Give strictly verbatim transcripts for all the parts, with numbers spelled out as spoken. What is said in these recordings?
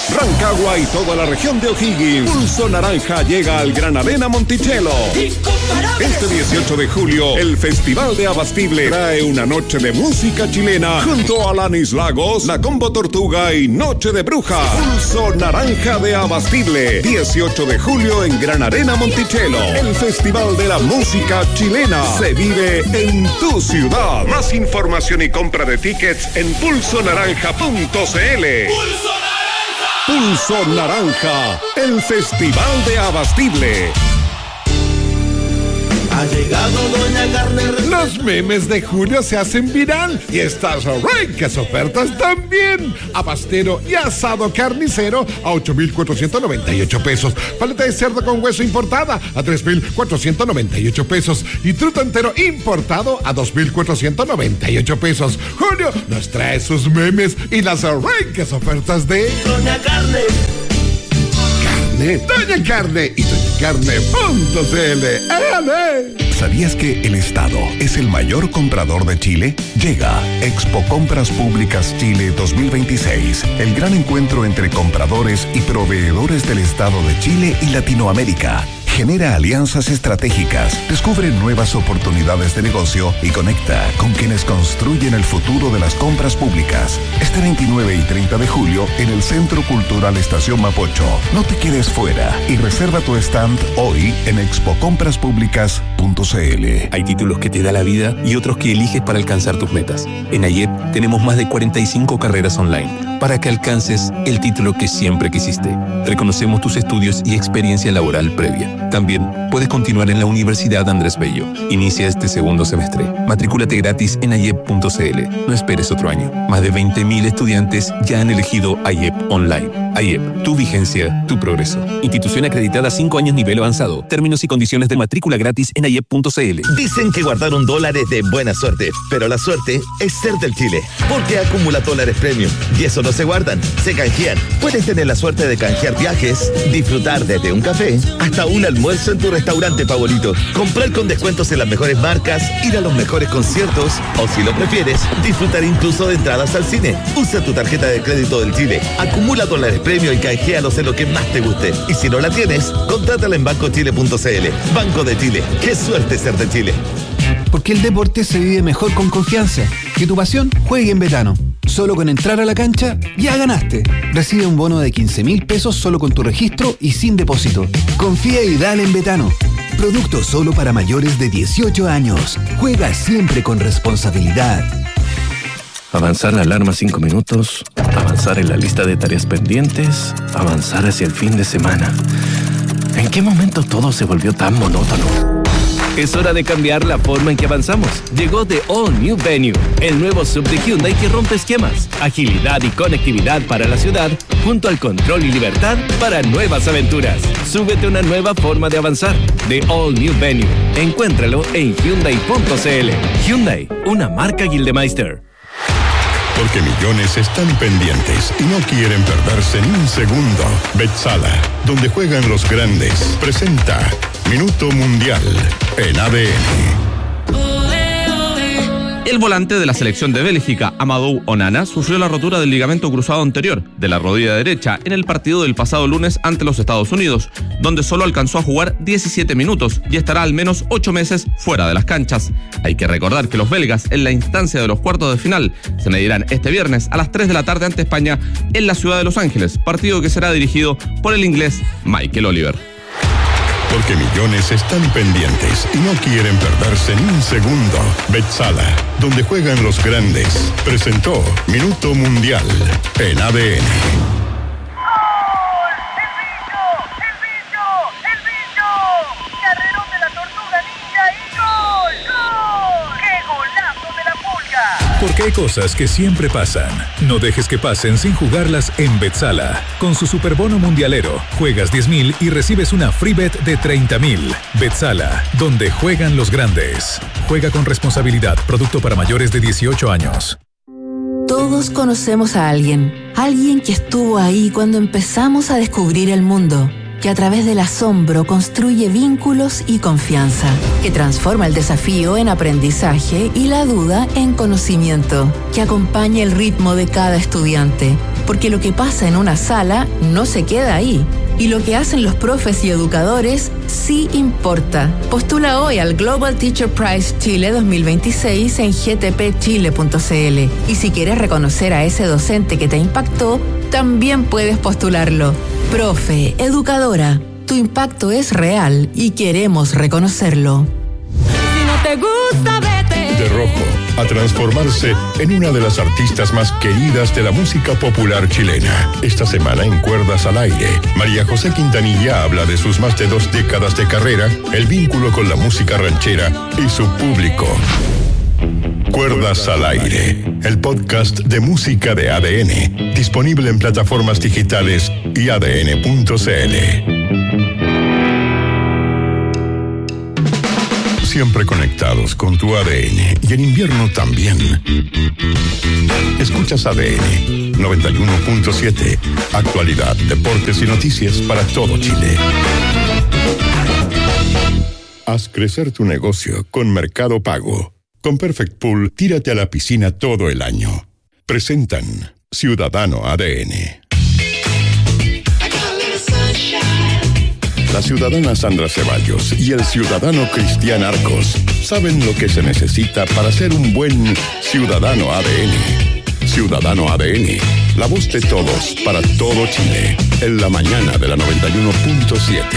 Rancagua y toda la región de O'Higgins. Pulso Naranja llega al Gran Arena Monticello. Este dieciocho de julio, el Festival de Abastible trae una noche de música chilena junto a Alanis Lagos, La Combo Tortuga y Noche de Brujas. Pulso Naranja de Abastible, dieciocho de julio en Gran Arena Monticello. El Festival de la Música Chilena se vive en tu ciudad. Más información y compra de tickets en pulso naranja punto c l. ¡Pulso Naranja! Pulso Naranja, el Festival de Abastible. Ha llegado Doña Carne. Los memes de julio se hacen viral y estas ricas ofertas también. Abastero y asado carnicero a ocho mil cuatrocientos noventa y ocho pesos. Paleta de cerdo con hueso importada a tres mil cuatrocientos noventa y ocho pesos. Y truto entero importado a dos mil cuatrocientos noventa y ocho pesos. Julio nos trae sus memes y las ricas ofertas de Doña Carne. Doña Carne y doña carne punto c l. ¡Ale! ¿Sabías que el Estado es el mayor comprador de Chile? Llega Expo Compras Públicas Chile dos mil veintiséis, el gran encuentro entre compradores y proveedores del Estado de Chile y Latinoamérica. Genera alianzas estratégicas, descubre nuevas oportunidades de negocio y conecta con quienes construyen el futuro de las compras públicas. Este veintinueve y treinta de julio en el Centro Cultural Estación Mapocho. No te quedes fuera y reserva tu stand hoy en expo compras públicas punto c l. Hay títulos que te da la vida y otros que eliges para alcanzar tus metas. En AYEP tenemos más de cuarenta y cinco carreras online para que alcances el título que siempre quisiste. Reconocemos tus estudios y experiencia laboral previa. También puedes continuar en la Universidad Andrés Bello. Inicia este segundo semestre. Matrículate gratis en ayep punto c l. No esperes otro año. Más de veinte mil estudiantes ya han elegido AYEP Online. AYEP, tu vigencia, tu progreso. Institución acreditada cinco años nivel avanzado. Términos y condiciones de matrícula gratis en ayep punto c l. Dicen que guardaron dólares de buena suerte, pero la suerte es ser del Chile, porque acumula dólares premium. Y eso no se guardan, se canjean. Puedes tener la suerte de canjear viajes, disfrutar desde un café hasta un almuerzo en tu restaurante favorito, comprar con descuentos en las mejores marcas, ir a los mejores conciertos o, si lo prefieres, disfrutar incluso de entradas al cine. Usa tu tarjeta de crédito del Chile, acumula dólares premio y canjealos en lo que más te guste. Y si no la tienes, contrátala en banco chile punto c l. Banco de Chile, qué suerte ser de Chile. Porque el deporte se vive mejor con confianza. Que tu pasión juegue en Betano. Solo con entrar a la cancha, ya ganaste. Recibe un bono de quince mil pesos solo con tu registro y sin depósito. Confía y dale en Betano. Producto solo para mayores de dieciocho años. Juega siempre con responsabilidad. Avanzar la alarma cinco minutos, avanzar en la lista de tareas pendientes, avanzar hacia el fin de semana. ¿En qué momento todo se volvió tan monótono? Es hora de cambiar la forma en que avanzamos. Llegó The All New Venue, el nuevo sub de Hyundai que rompe esquemas, agilidad y conectividad para la ciudad, junto al control y libertad para nuevas aventuras. Súbete a una nueva forma de avanzar. The All New Venue. Encuéntralo en hyundai punto c l. Hyundai, una marca Gildemeister. Porque millones están pendientes y no quieren perderse ni un segundo. Betsala, donde juegan los grandes, presenta Minuto Mundial en A D N. El volante de la selección de Bélgica, Amadou Onana, sufrió la rotura del ligamento cruzado anterior de la rodilla derecha en el partido del pasado lunes ante los Estados Unidos, donde solo alcanzó a jugar diecisiete minutos y estará al menos ocho meses fuera de las canchas. Hay que recordar que los belgas en la instancia de los cuartos de final se medirán este viernes a las tres de la tarde ante España en la ciudad de Los Ángeles, partido que será dirigido por el inglés Michael Oliver. Porque millones están pendientes y no quieren perderse ni un segundo. Betsala, donde juegan los grandes, presentó Minuto Mundial en A D N. Porque hay cosas que siempre pasan. No dejes que pasen sin jugarlas en Betsala. Con su superbono mundialero, juegas diez mil y recibes una free bet de treinta mil. Betsala, donde juegan los grandes. Juega con responsabilidad. Producto para mayores de dieciocho años. Todos conocemos a alguien. Alguien que estuvo ahí cuando empezamos a descubrir el mundo. que a través del asombro construye vínculos y confianza, que transforma el desafío en aprendizaje y la duda en conocimiento, que acompaña el ritmo de cada estudiante, porque lo que pasa en una sala no se queda ahí. Y lo que hacen los profes y educadores sí importa. Postula hoy al Global Teacher Prize Chile dos mil veintiséis en g t p chile punto c l. Y si quieres reconocer a ese docente que te impactó, también puedes postularlo. Profe, educadora, tu impacto es real y queremos reconocerlo. Si no te gusta, vete. De rojo a transformarse en una de las artistas más queridas de la música popular chilena. Esta semana en Cuerdas al Aire, María José Quintanilla habla de sus más de dos décadas de carrera, el vínculo con la música ranchera y su público. Cuerdas al Aire, el podcast de música de A D N, disponible en plataformas digitales y a d n punto c l. Siempre conectados con tu A D N y en invierno también. Escuchas A D N noventa y uno punto siete, actualidad, deportes y noticias para todo Chile. Haz crecer tu negocio con Mercado Pago. Con Perfect Pool, tírate a la piscina todo el año. Presentan Ciudadano A D N. La ciudadana Sandra Ceballos y el ciudadano Cristian Arcos saben lo que se necesita para ser un buen ciudadano A D N. Ciudadano A D N, la voz de todos para todo Chile. En la mañana de la noventa y uno punto siete.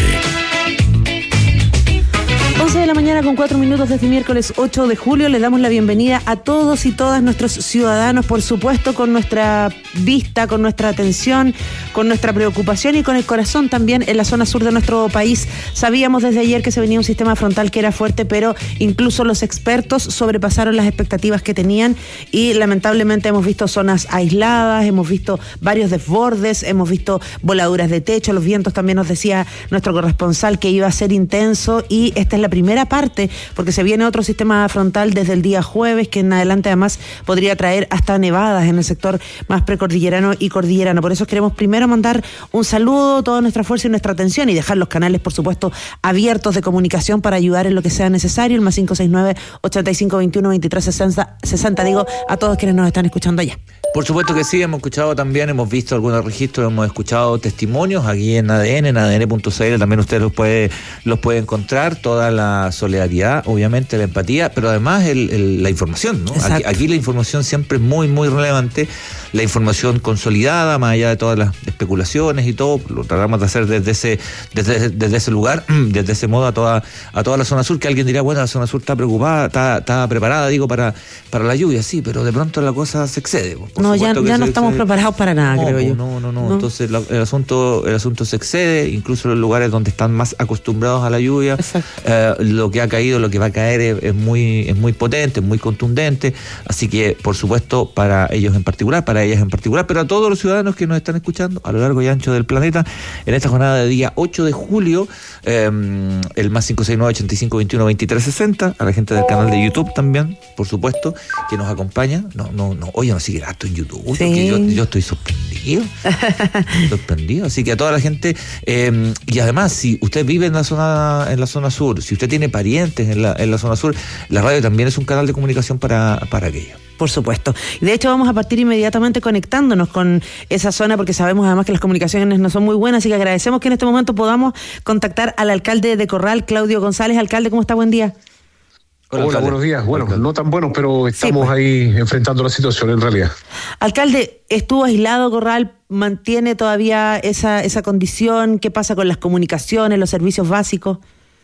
once de la mañana con cuatro minutos de este miércoles ocho de julio. Les damos la bienvenida a todos y todas nuestros ciudadanos, por supuesto, con nuestra vista, con nuestra atención, con nuestra preocupación y con el corazón también en la zona sur de nuestro país. Sabíamos desde ayer que se venía un sistema frontal que era fuerte, pero incluso los expertos sobrepasaron las expectativas que tenían y lamentablemente hemos visto zonas aisladas, hemos visto varios desbordes, hemos visto voladuras de techo, los vientos también nos decía nuestro corresponsal que iba a ser intenso y esta es la primera parte, porque se viene otro sistema frontal desde el día jueves, que en adelante además podría traer hasta nevadas en el sector más precordillerano y cordillerano. Por eso queremos primero mandar un saludo, toda nuestra fuerza y nuestra atención y dejar los canales, por supuesto, abiertos de comunicación para ayudar en lo que sea necesario, el más cinco seis nueve, ochenta y cinco veintiuno, veintitrés sesenta, digo, a todos quienes nos están escuchando allá. Por supuesto que sí, hemos escuchado también, hemos visto algunos registros, hemos escuchado testimonios aquí en A D N, en a d n punto c l, también ustedes los puede, los puede encontrar, toda la solidaridad, obviamente la empatía, pero además el, el, la información, ¿no? Aquí, aquí la información siempre es muy, muy relevante, la información consolidada, más allá de todas las especulaciones y todo, lo tratamos de hacer desde ese, desde, desde ese lugar, desde ese modo a toda, a toda la zona sur, que alguien dirá, bueno, la zona sur está preocupada, está, está preparada, digo, para, para la lluvia, sí, pero de pronto la cosa se excede. No, ya, ya no se, estamos se, preparados para nada, no, creo yo. No, no, no, no. Entonces la, el asunto el asunto se excede, incluso en los lugares donde están más acostumbrados a la lluvia, eh, lo que ha caído, lo que va a caer es, es muy es muy potente, es muy contundente, así que, por supuesto, para ellos en particular, para ellas en particular, pero a todos los ciudadanos que nos están escuchando a lo largo y ancho del planeta, en esta jornada de día ocho de julio, eh, el más cinco seis nueve, ochenta y cinco veintiuno, veintitrés sesenta, a la gente del canal de YouTube también, por supuesto, que nos acompaña. No, no, no, oye, nos sigue harto en YouTube, sí. yo, yo estoy sorprendido, sorprendido, así que a toda la gente, eh, y además, si usted vive en la zona, en la zona sur, si usted tiene parientes en la, en la zona sur, la radio también es un canal de comunicación para, para aquello. Por supuesto. Y de hecho vamos a partir inmediatamente conectándonos con esa zona porque sabemos además que las comunicaciones no son muy buenas, así que agradecemos que en este momento podamos contactar al alcalde de Corral, Claudio González. Alcalde, ¿cómo está? Buen día. Hola, Hola buenos días. Bueno, alcalde. No tan buenos, pero estamos sí, pues. ahí enfrentando la situación en realidad. Alcalde, estuvo aislado Corral, ¿mantiene todavía esa, esa condición? ¿Qué pasa con las comunicaciones, los servicios básicos?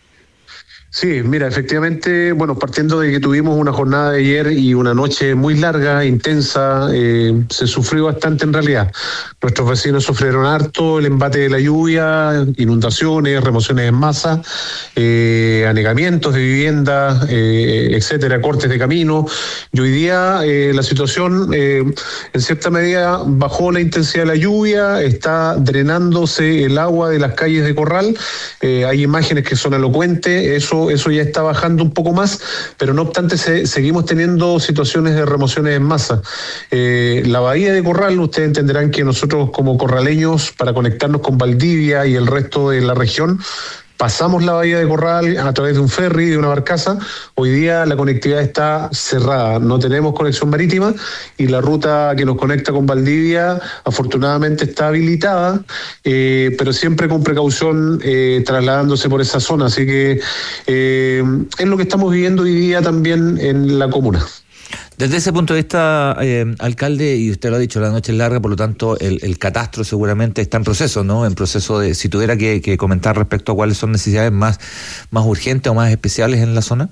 Sí, mira, efectivamente, bueno, partiendo de que tuvimos una jornada de ayer y una noche muy larga, intensa, eh, se sufrió bastante en realidad. Nuestros vecinos sufrieron harto el embate de la lluvia, inundaciones, remociones en masa, eh, anegamientos de vivienda, eh, etcétera, cortes de camino. Y hoy día eh, la situación, eh, en cierta medida, bajó la intensidad de la lluvia, está drenándose el agua de las calles de Corral. Eh, hay imágenes que son elocuentes, eso eso, eso ya está bajando un poco más, pero no obstante se, seguimos teniendo situaciones de remociones en masa. Eh, la bahía de Corral, ustedes entenderán que nosotros como corraleños, para conectarnos con Valdivia y el resto de la región, pasamos la bahía de Corral a través de un ferry, de una barcaza. Hoy día la conectividad está cerrada, no tenemos conexión marítima y la ruta que nos conecta con Valdivia afortunadamente está habilitada, eh, pero siempre con precaución eh, trasladándose por esa zona. Así que eh, es lo que estamos viviendo hoy día también en la comuna. Desde ese punto de vista, eh, alcalde, y usted lo ha dicho, la noche es larga, por lo tanto el, el catastro seguramente está en proceso, ¿no? En proceso de, si tuviera que, que comentar respecto a cuáles son necesidades más, más urgentes o más especiales en la zona.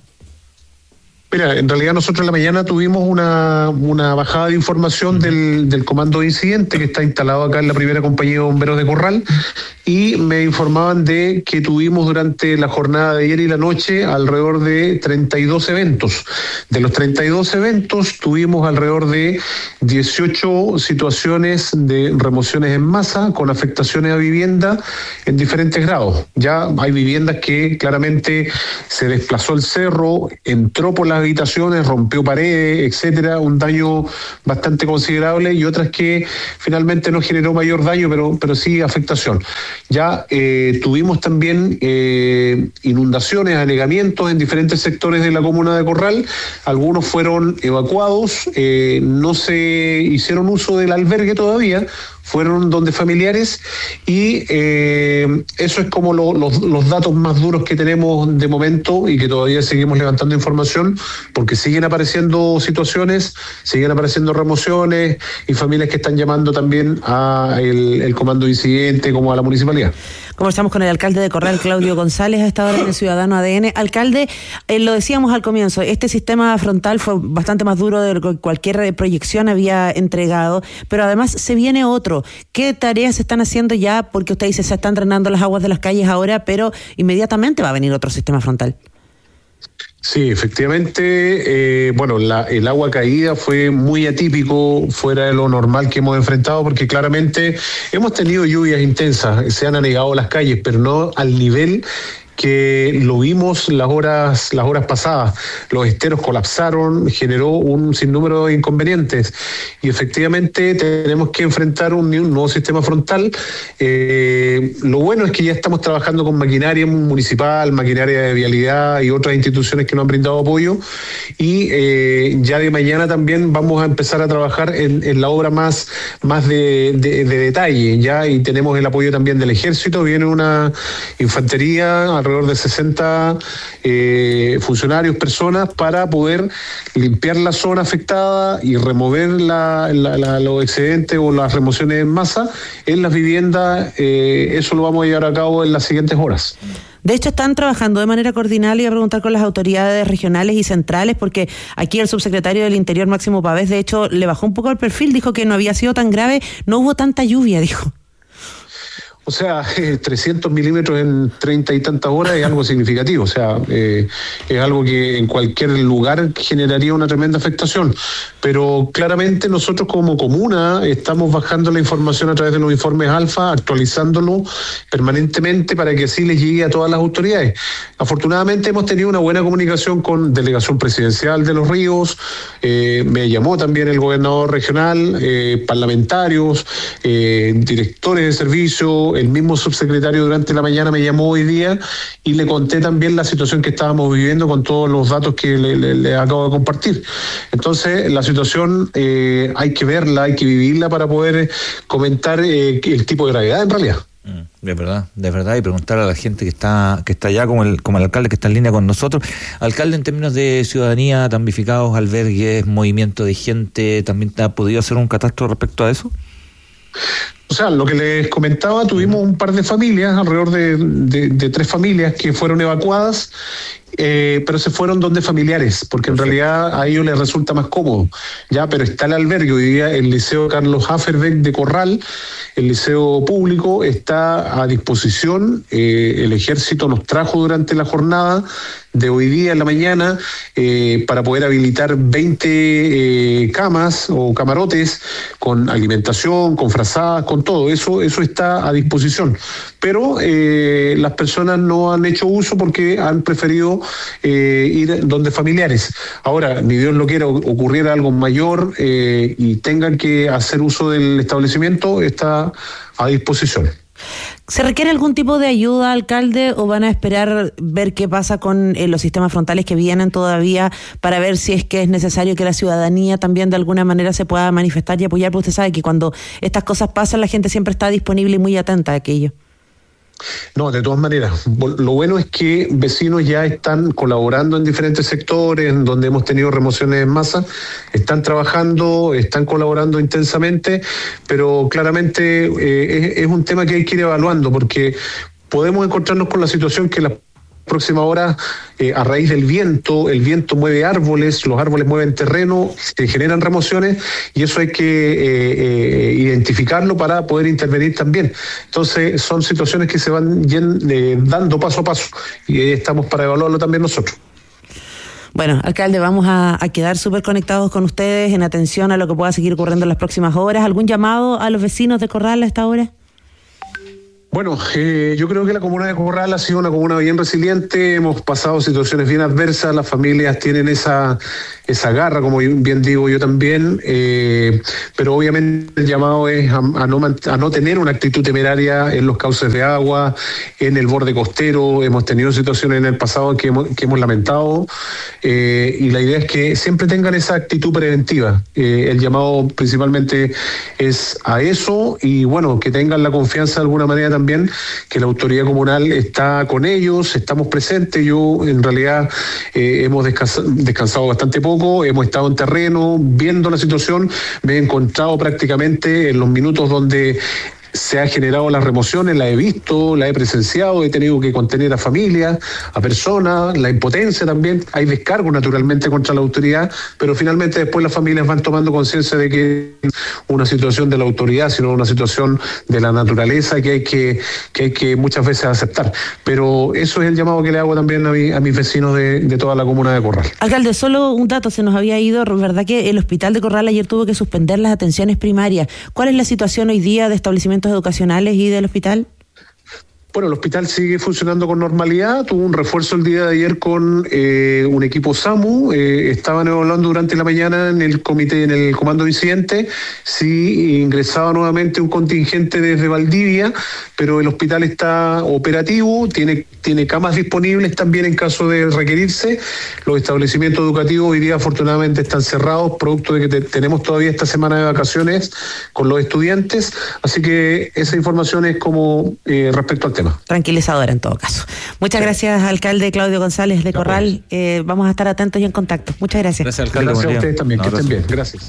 Mira, en realidad nosotros en la mañana tuvimos una, una bajada de información del, del comando de incidente que está instalado acá en la primera compañía de bomberos de Corral, y me informaban de que tuvimos durante la jornada de ayer y la noche alrededor de treinta y dos eventos. De los treinta y dos eventos tuvimos alrededor de dieciocho situaciones de remociones en masa con afectaciones a vivienda en diferentes grados. Ya hay viviendas que claramente se desplazó el cerro, entró por las habitaciones, rompió paredes, etcétera, un daño bastante considerable, y otras que finalmente no generó mayor daño, pero, pero sí afectación. Ya eh, tuvimos también eh, inundaciones, anegamientos en diferentes sectores de la comuna de Corral. Algunos fueron evacuados, eh, no se hicieron uso del albergue todavía, fueron donde familiares, y eh, eso es como lo, los, los datos más duros que tenemos de momento, y que todavía seguimos levantando información porque siguen apareciendo situaciones, siguen apareciendo remociones y familias que están llamando también a el, el comando de incidente como a la municipalidad. Conversamos con el alcalde de Corral, Claudio González, a esta hora en el Ciudadano A D N. Alcalde, eh, lo decíamos al comienzo, este sistema frontal fue bastante más duro de lo que cualquier proyección había entregado, pero además se viene otro. ¿Qué tareas se están haciendo ya? Porque usted dice, se están drenando las aguas de las calles ahora, pero inmediatamente va a venir otro sistema frontal. Sí, efectivamente, eh, bueno, la, el agua caída fue muy atípico, fuera de lo normal que hemos enfrentado, porque claramente hemos tenido lluvias intensas, se han anegado las calles, pero no al nivel que lo vimos las horas las horas pasadas. Los esteros colapsaron, generó un sinnúmero de inconvenientes, y efectivamente tenemos que enfrentar un, un nuevo sistema frontal. Eh, lo bueno es que ya estamos trabajando con maquinaria municipal, maquinaria de vialidad y otras instituciones que nos han brindado apoyo, y eh, ya de mañana también vamos a empezar a trabajar en, en la obra más, más de, de, de detalle, ya, y tenemos el apoyo también del ejército. Viene una infantería, alrededor de sesenta eh, funcionarios, personas, para poder limpiar la zona afectada y remover la, la, la, los excedentes o las remociones en masa en las viviendas. Eh, eso lo vamos a llevar a cabo en las siguientes horas. De hecho, están trabajando de manera coordinada, y a preguntar con las autoridades regionales y centrales, porque aquí el subsecretario del Interior, Máximo Pavés, de hecho, le bajó un poco el perfil, dijo que no había sido tan grave, no hubo tanta lluvia, dijo. O sea, eh, trescientos milímetros en treinta y tantas horas es algo significativo. O sea, eh, es algo que en cualquier lugar generaría una tremenda afectación. Pero claramente nosotros como comuna estamos bajando la información a través de los informes alfa, actualizándolo permanentemente para que así les llegue a todas las autoridades. Afortunadamente hemos tenido una buena comunicación con Delegación Presidencial de Los Ríos, eh, me llamó también el gobernador regional, eh, parlamentarios, eh, directores de servicio. El mismo subsecretario durante la mañana me llamó hoy día y le conté también la situación que estábamos viviendo con todos los datos que le, le, le acabo de compartir. Entonces, la situación eh, hay que verla, hay que vivirla para poder comentar eh, el tipo de gravedad en realidad. De verdad, de verdad, y preguntar a la gente que está que está allá, como el, como el alcalde que está en línea con nosotros. Alcalde, en términos de ciudadanía, damnificados, albergues, movimiento de gente, ¿también ha podido hacer un catastro respecto a eso? O sea, lo que les comentaba, tuvimos un par de familias, alrededor de, de, de tres familias que fueron evacuadas, eh, pero se fueron donde familiares, porque en realidad a ellos les resulta más cómodo, ya, pero está el albergue. Hoy día el Liceo Carlos Haferbeck de Corral, el liceo público, está a disposición. Eh, el ejército nos trajo durante la jornada de hoy día en la mañana eh, para poder habilitar veinte eh, camas o camarotes con alimentación, con frazadas, con todo eso, eso está a disposición. Pero eh, las personas no han hecho uso porque han preferido eh, ir donde familiares. Ahora, ni Dios lo quiera, ocurriera algo mayor eh, y tengan que hacer uso del establecimiento, está a disposición. ¿Se requiere algún tipo de ayuda, alcalde, o van a esperar ver qué pasa con eh, los sistemas frontales que vienen todavía para ver si es que es necesario que la ciudadanía también de alguna manera se pueda manifestar y apoyar? Porque usted sabe que cuando estas cosas pasan la gente siempre está disponible y muy atenta a aquello. No, de todas maneras, lo bueno es que vecinos ya están colaborando en diferentes sectores, en donde hemos tenido remociones en masa, están trabajando, están colaborando intensamente, pero claramente eh, es, es un tema que hay que ir evaluando, porque podemos encontrarnos con la situación que la próxima hora, eh, a raíz del viento, el viento mueve árboles, los árboles mueven terreno, se generan remociones y eso hay que eh, eh, identificarlo para poder intervenir también. Entonces son situaciones que se van yen, eh, dando paso a paso y eh, estamos para evaluarlo también nosotros. Bueno, alcalde, vamos a, a quedar súper conectados con ustedes en atención a lo que pueda seguir ocurriendo en las próximas horas. ¿Algún llamado a los vecinos de Corral a esta hora? Bueno, eh, yo creo que la comuna de Corral ha sido una comuna bien resiliente, hemos pasado situaciones bien adversas, las familias tienen esa esa garra, como bien digo yo también, eh, pero obviamente el llamado es a, a, no, a no tener una actitud temeraria en los cauces de agua, en el borde costero. Hemos tenido situaciones en el pasado que hemos, que hemos lamentado, eh, y la idea es que siempre tengan esa actitud preventiva. Eh, el llamado principalmente es a eso y bueno, que tengan la confianza de alguna manera también que la autoridad comunal está con ellos, estamos presentes. Yo en realidad eh, hemos descansado, descansado bastante poco, hemos estado en terreno viendo la situación, me he encontrado prácticamente en los minutos donde se han generado las remociones, la he visto, la he presenciado, he tenido que contener a familias, a personas, la impotencia también, hay descargo naturalmente contra la autoridad, pero finalmente después las familias van tomando conciencia de que es una situación de la autoridad, sino una situación de la naturaleza que hay que, que hay que muchas veces aceptar. Pero eso es el llamado que le hago también a, mi, a mis vecinos de, de toda la comuna de Corral. Alcalde, solo un dato, se nos había ido, ¿verdad que el hospital de Corral ayer tuvo que suspender las atenciones primarias? ¿Cuál es la situación hoy día de establecimientos educacionales y del hospital? Bueno, el hospital sigue funcionando con normalidad, tuvo un refuerzo el día de ayer con eh, un equipo SAMU, eh, estaban evaluando durante la mañana en el comité, en el comando de incidentes, si ingresaba nuevamente un contingente desde Valdivia, pero el hospital está operativo, tiene, tiene camas disponibles también en caso de requerirse. Los establecimientos educativos hoy día afortunadamente están cerrados, producto de que te, tenemos todavía esta semana de vacaciones con los estudiantes, así que esa información es como eh, respecto al tema. Tranquilizadora en todo caso. Muchas gracias, alcalde Claudio González de Corral. Eh, vamos a estar atentos y en contacto. Muchas gracias. Gracias, alcalde. Gracias a ustedes también. Que estén bien. Gracias.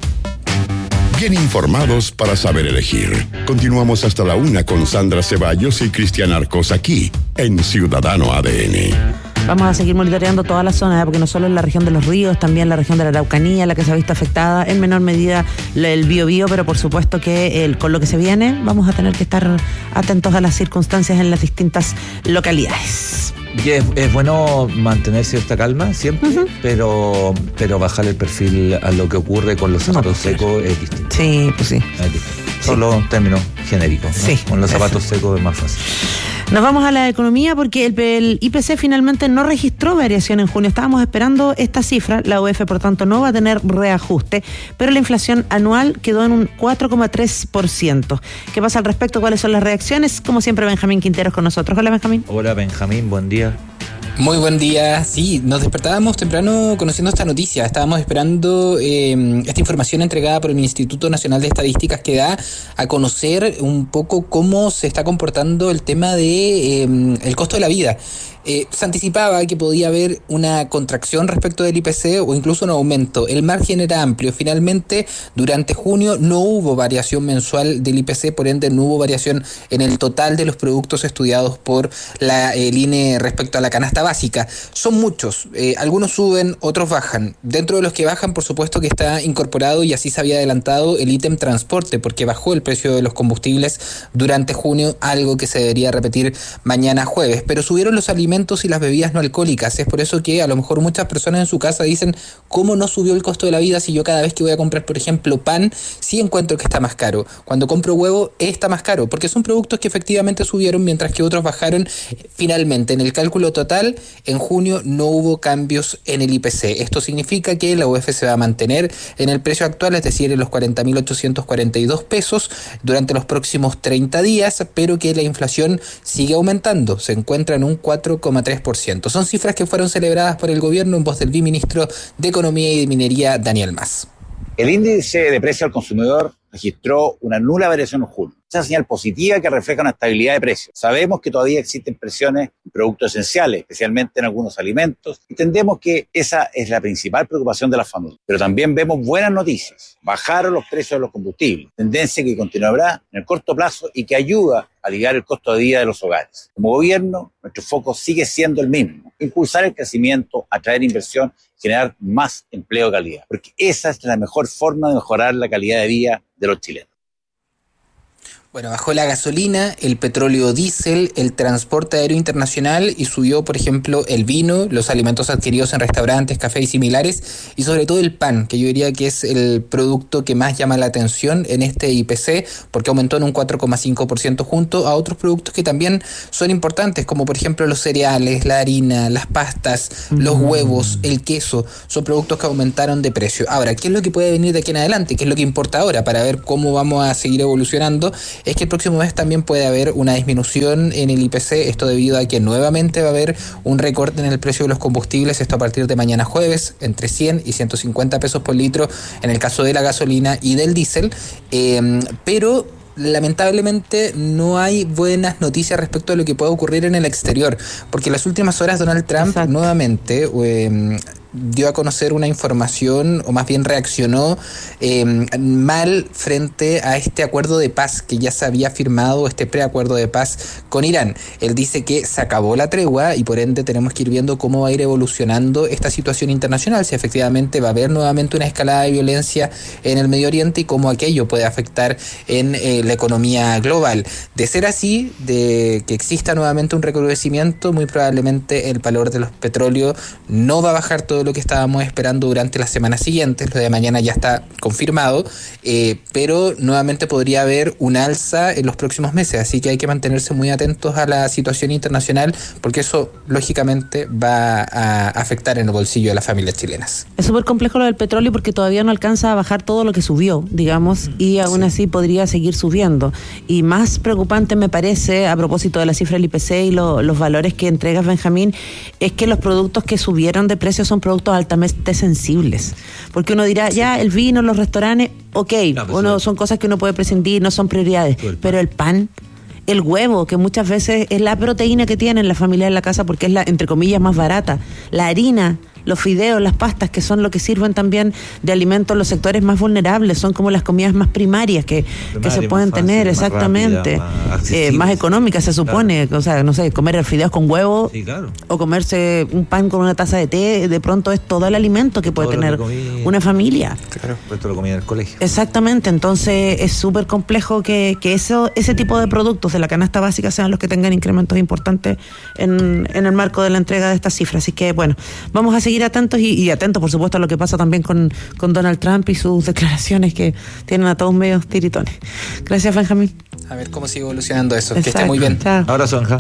Bien informados para saber elegir. Continuamos hasta la una con Sandra Ceballos y Cristian Arcos aquí en Ciudadano A D N. Vamos a seguir monitoreando toda la zona, ¿eh? Porque no solo en la región de los ríos, también la región de la Araucanía, la que se ha visto afectada, en menor medida el Biobío, pero por supuesto que el, con lo que se viene vamos a tener que estar atentos a las circunstancias en las distintas localidades. Y es, es bueno mantener cierta calma siempre, uh-huh. pero pero bajar el perfil a lo que ocurre con los zapatos no, secos es distinto. Sí, pues sí. Es distinto. Solo un término genérico, ¿no? Sí, con los zapatos eso. secos es más fácil. Nos vamos a la economía porque el, el I P C finalmente no registró variación en junio. Estábamos esperando esta cifra, la U E F por tanto no va a tener reajuste, pero la inflación anual quedó en un cuatro coma tres por ciento. ¿Qué pasa al respecto? ¿Cuáles son las reacciones? Como siempre, Benjamín Quinteros con nosotros. Hola, Benjamín. Hola, Benjamín, buen día. Muy buen día. Sí, nos despertábamos temprano conociendo esta noticia. Estábamos esperando eh, esta información entregada por el Instituto Nacional de Estadísticas que da a conocer un poco cómo se está comportando el tema de eh, el costo de la vida. Eh, se anticipaba que podía haber una contracción respecto del I P C o incluso un aumento. El margen era amplio. Finalmente, durante junio no hubo variación mensual del I P C, por ende no hubo variación en el total de los productos estudiados por la el I N E respecto a la canasta básica. Son muchos. Eh, algunos suben, otros bajan. Dentro de los que bajan, por supuesto que está incorporado, y así se había adelantado, el ítem transporte, porque bajó el precio de los combustibles durante junio, algo que se debería repetir mañana jueves. Pero subieron los alimentos alimentos y las bebidas no alcohólicas. Es por eso que a lo mejor muchas personas en su casa dicen, ¿cómo no subió el costo de la vida si yo cada vez que voy a comprar, por ejemplo, pan, sí encuentro que está más caro? Cuando compro huevo, está más caro, porque son productos que efectivamente subieron mientras que otros bajaron. Finalmente, en el cálculo total, en junio no hubo cambios en el I P C. Esto significa que la U E F se va a mantener en el precio actual, es decir, en los cuarenta mil ochocientos cuarenta y dos pesos durante los próximos treinta días, pero que la inflación sigue aumentando, se encuentra en un cuatro coma tres por ciento. Son cifras que fueron celebradas por el gobierno en voz del viceministro de Economía y de Minería, Daniel Mas. El índice de precio al consumidor registró una nula variación en julio. Esa señal positiva que refleja una estabilidad de precios. Sabemos que todavía existen presiones en productos esenciales, especialmente en algunos alimentos, y entendemos que esa es la principal preocupación de las familias. Pero también vemos buenas noticias. Bajaron los precios de los combustibles, tendencia que continuará en el corto plazo y que ayuda a aliviar el costo de vida de los hogares. Como gobierno, nuestro foco sigue siendo el mismo: impulsar el crecimiento, atraer inversión, generar más empleo de calidad, porque esa es la mejor forma de mejorar la calidad de vida de los chilenos. Bueno, bajó la gasolina, el petróleo diésel, el transporte aéreo internacional y subió, por ejemplo, el vino, los alimentos adquiridos en restaurantes, cafés y similares, y sobre todo el pan, que yo diría que es el producto que más llama la atención en este I P C, porque aumentó en un cuatro coma cinco por ciento junto a otros productos que también son importantes, como por ejemplo los cereales, la harina, las pastas, mm. los huevos, el queso, son productos que aumentaron de precio. Ahora, ¿qué es lo que puede venir de aquí en adelante? ¿Qué es lo que importa ahora para ver cómo vamos a seguir evolucionando? Es que el próximo mes también puede haber una disminución en el I P C, esto debido a que nuevamente va a haber un recorte en el precio de los combustibles, esto a partir de mañana jueves, entre cien y ciento cincuenta pesos por litro en el caso de la gasolina y del diésel, eh, pero lamentablemente no hay buenas noticias respecto a lo que puede ocurrir en el exterior, porque en las últimas horas Donald Trump Exacto. nuevamente eh, dio a conocer una información, o más bien reaccionó eh, mal frente a este acuerdo de paz que ya se había firmado, este preacuerdo de paz con Irán. Él dice que se acabó la tregua y por ende tenemos que ir viendo cómo va a ir evolucionando esta situación internacional, si efectivamente va a haber nuevamente una escalada de violencia en el Medio Oriente y cómo aquello puede afectar en eh, la economía global. De ser así, de que exista nuevamente un recrudecimiento, muy probablemente el valor de los petróleos no va a bajar todo lo que estábamos esperando durante las semanas siguientes. Lo de mañana ya está confirmado, eh, pero nuevamente podría haber un alza en los próximos meses, así que hay que mantenerse muy atentos a la situación internacional, porque eso lógicamente va a afectar en el bolsillo de las familias chilenas. Es súper complejo lo del petróleo porque todavía no alcanza a bajar todo lo que subió, digamos, y aún sí. así podría seguir subiendo. Y más preocupante me parece, a propósito de la cifra del I P C y lo, los valores que entregas, Benjamín, es que los productos que subieron de precio son productos altamente sensibles, porque uno dirá, ya el vino, los restaurantes, ok, no, pues uno, son cosas que uno puede prescindir, no son prioridades, el pero el pan, el huevo, que muchas veces es la proteína que tienen la familia en la casa porque es la, entre comillas, más barata, la harina, los fideos, las pastas, que son lo que sirven también de alimento en los sectores más vulnerables, son como las comidas más primarias que, Primaria, que se pueden fácil, tener, exactamente, más, rápida, más, eh, más económicas se supone, claro. O sea, no sé, comer fideos con huevo, sí, claro. o comerse un pan con una taza de té, de pronto es todo el alimento que puede todo tener que una familia. Claro, pues todo lo comía en el colegio. Exactamente, entonces es súper complejo que, que eso, ese tipo de productos de la canasta básica sean los que tengan incrementos importantes en, en el marco de la entrega de estas cifras. Así que, bueno, vamos a seguir seguir atentos y, y atentos, por supuesto, a lo que pasa también con, con Donald Trump y sus declaraciones que tienen a todos medios tiritones. Gracias, Benjamín. A ver cómo sigue evolucionando eso. Exacto. Que esté muy bien. Chao. Abrazo, Anja.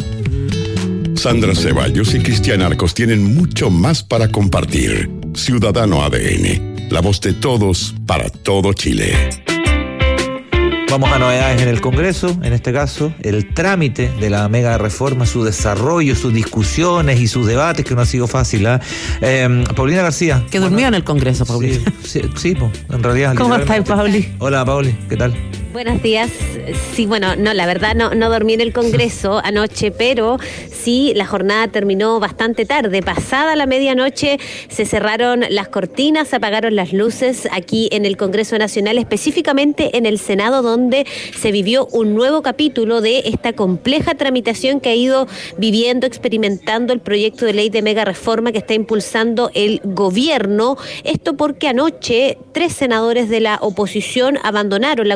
Sandra Ceballos y Cristian Arcos tienen mucho más para compartir. Ciudadano A D N, la voz de todos para todo Chile. Vamos a novedades en el Congreso, en este caso, el trámite de la mega reforma, su desarrollo, sus discusiones y sus debates, que no ha sido fácil. ¿eh? Eh, Paulina García. Que durmió bueno, en el Congreso, Paulina. Sí, sí, sí pues, en realidad. ¿Cómo estás, Pauli? Hola, Pauli, ¿qué tal? Buenos días. Sí, bueno, no, la verdad no, no dormí en el Congreso anoche, pero sí, la jornada terminó bastante tarde. Pasada la medianoche se cerraron las cortinas, se apagaron las luces aquí en el Congreso Nacional, específicamente en el Senado, donde se vivió un nuevo capítulo de esta compleja tramitación que ha ido viviendo, experimentando el proyecto de ley de mega reforma que está impulsando el gobierno. Esto porque anoche tres senadores de la oposición abandonaron la Comisión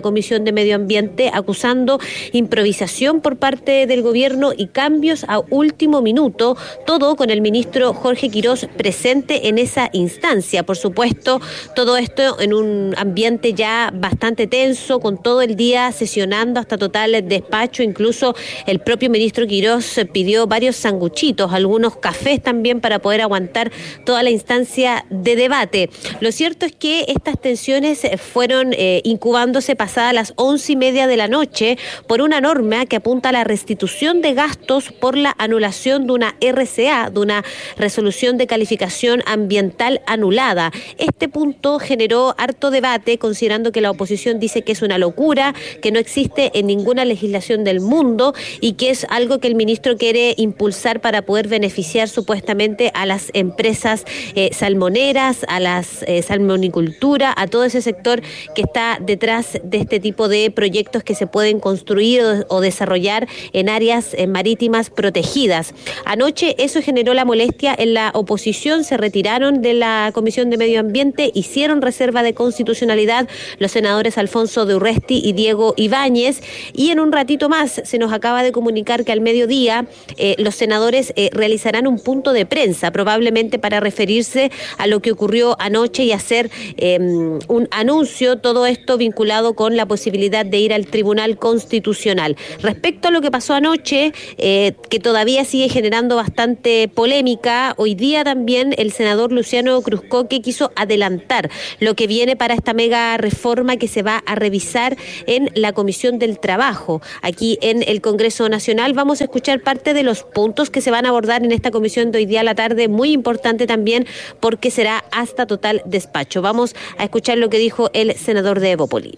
Comisión de Medio Ambiente, acusando improvisación por parte del gobierno y cambios a último minuto, todo con el ministro Jorge Quirós presente en esa instancia. Por supuesto, todo esto en un ambiente ya bastante tenso, con todo el día sesionando hasta total despacho. Incluso el propio ministro Quirós pidió varios sanguchitos, algunos cafés también para poder aguantar toda la instancia de debate. Lo cierto es que estas tensiones fueron eh, incubándose pasadas las once y media de la noche por una norma que apunta a la restitución de gastos por la anulación de una R C A, de una resolución de calificación ambiental anulada. Este punto generó harto debate, considerando que la oposición dice que es una locura, que no existe en ninguna legislación del mundo y que es algo que el ministro quiere impulsar para poder beneficiar supuestamente a las empresas eh, salmoneras, a la eh, salmonicultura, a todo ese sector que está detrás de este tipo de proyectos que se pueden construir o, o desarrollar en áreas eh, marítimas protegidas. Anoche eso generó la molestia en la oposición, se retiraron de la Comisión de Medio Ambiente, hicieron reserva de constitucionalidad los senadores Alfonso de Urresti y Diego Ibáñez, y en un ratito más se nos acaba de comunicar que al mediodía eh, los senadores eh, realizarán un punto de prensa, probablemente para referirse a lo que ocurrió anoche y hacer eh, un anuncio, todo esto vinculado con la posibilidad de ir al Tribunal Constitucional. Respecto a lo que pasó anoche, eh, que todavía sigue generando bastante polémica, hoy día también el senador Luciano Cruzcoque quiso adelantar lo que viene para esta mega reforma que se va a revisar en la Comisión del Trabajo. Aquí en el Congreso Nacional vamos a escuchar parte de los puntos que se van a abordar en esta comisión de hoy día a la tarde, muy importante también porque será hasta total despacho. Vamos a escuchar lo que dijo el senador de Evópoli.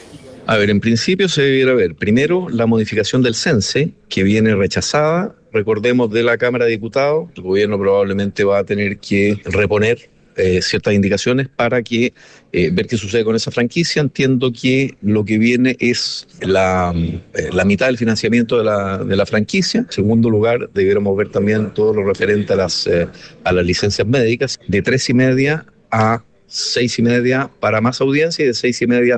A ver, en principio se debiera ver primero la modificación del CENSE, que viene rechazada, recordemos, de la Cámara de Diputados. El gobierno probablemente va a tener que reponer eh, ciertas indicaciones para que eh, ver qué sucede con esa franquicia. Entiendo que lo que viene es la, eh, la mitad del financiamiento de la, de la franquicia. En segundo lugar, debiéramos ver también todo lo referente a las, eh, a las licencias médicas, de tres y media a seis y media para más audiencia y de seis y media